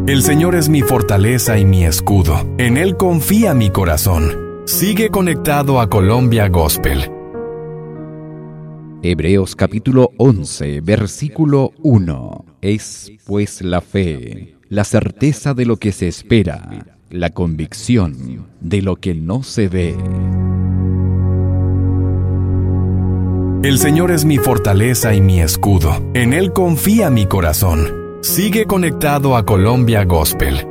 El Señor es mi fortaleza y mi escudo. En Él confía mi corazón. Sigue conectado a Colombia Gospel. Hebreos capítulo 11, versículo 1. Es pues la fe, la certeza de lo que se espera, la convicción de lo que no se ve. El Señor es mi fortaleza y mi escudo. En Él confía mi corazón. Sigue conectado a Colombia Gospel.